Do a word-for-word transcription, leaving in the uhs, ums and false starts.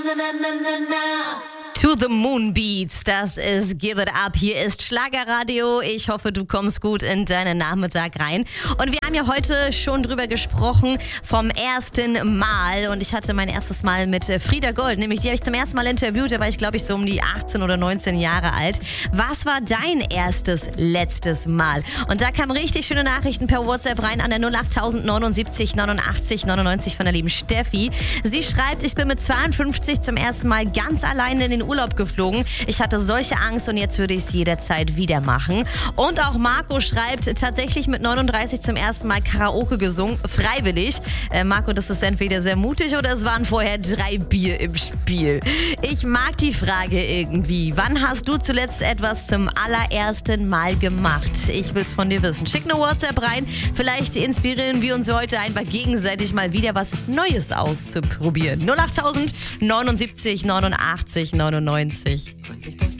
To the Moon Beats, das ist Give It Up. Hier ist Schlagerradio. Ich hoffe, du kommst gut in deinen Nachmittag rein. Und wir haben ja heute schon drüber gesprochen vom ersten Mal. Und ich hatte mein erstes Mal mit Frieda Gold, nämlich die habe ich zum ersten Mal interviewt. Da war ich, glaube ich, so um die achtzehn oder neunzehn Jahre alt. Was war dein erstes, letztes Mal? Und da kamen richtig schöne Nachrichten per WhatsApp rein an der null acht neunundsiebzig neunundachtzig neunundneunzig von der lieben Steffi. Sie schreibt, ich bin mit zweiundfünfzig zum ersten Mal ganz alleine in den Urlaub geflogen. Ich hatte solche Angst und jetzt würde ich es jederzeit wieder machen. Und auch Marco schreibt, tatsächlich mit neununddreißig zum ersten Mal Karaoke gesungen, freiwillig. Äh, Marco, das ist entweder sehr mutig oder es waren vorher drei Bier im Spiel. Ich mag die Frage irgendwie. Wann hast du zuletzt etwas zum allerersten Mal gemacht? Ich will es von dir wissen. Schick eine WhatsApp rein. Vielleicht inspirieren wir uns heute einfach gegenseitig mal wieder was Neues auszuprobieren. null acht neunundsiebzig neunundachtzig neunundneunzig.